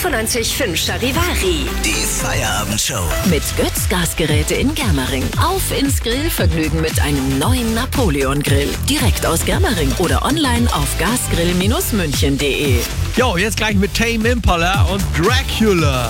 95.5 Charivari. Die Feierabendshow. Mit Götz Gasgeräte in Germering. Auf ins Grillvergnügen mit einem neuen Napoleon-Grill. Direkt aus Germering oder online auf gasgrill-münchen.de. Jo, jetzt gleich mit Tame Impala und Dracula.